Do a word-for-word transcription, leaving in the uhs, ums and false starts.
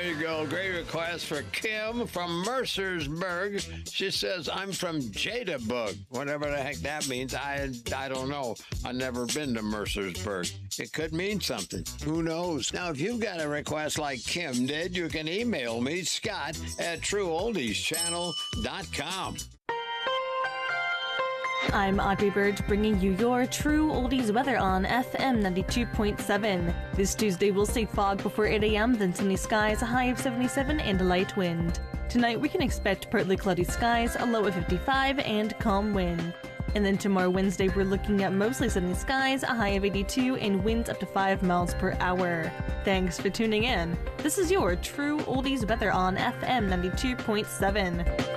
There you go. Great request for Kim from Mercersburg. She says, I'm from Jadabug. Whatever the heck that means, I, I don't know. I've never been to Mercersburg. It could mean something. Who knows? Now, if you've got a request like Kim did, you can email me, Scott, at true oldies channel dot com. I'm Audrey Bird, bringing you your True Oldies weather on F M ninety-two point seven. This Tuesday we'll see fog before eight a m, then sunny skies, a high of seventy-seven and a light wind. Tonight we can expect partly cloudy skies, a low of fifty-five and calm wind. And then tomorrow Wednesday we're looking at mostly sunny skies, a high of eighty-two and winds up to five miles per hour. Thanks for tuning in. This is your True Oldies weather on F M ninety-two point seven.